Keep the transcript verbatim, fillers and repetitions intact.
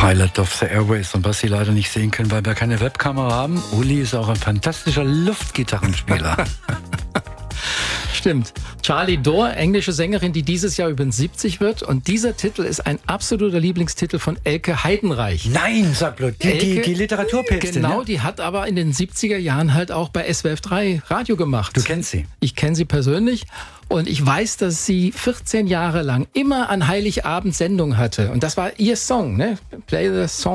Pilot of the Airways. Und was Sie leider nicht sehen können, weil wir keine Webkamera haben, Uli ist auch ein fantastischer Luftgitarrenspieler. Stimmt. Charlie Dore, englische Sängerin, die dieses Jahr übrigens siebzig wird. Und dieser Titel ist ein absoluter Lieblingstitel von Elke Heidenreich. Nein, sag bloß, die, Elke, die, die Literaturpäpstin. Genau, ja? die hat aber in den siebziger Jahren halt auch bei S W F drei Radio gemacht. Du kennst sie? Ich kenne sie persönlich. Und ich weiß, dass sie vierzehn Jahre lang immer an Heiligabend Sendung hatte. Und das war ihr Song, ne? Play the Song.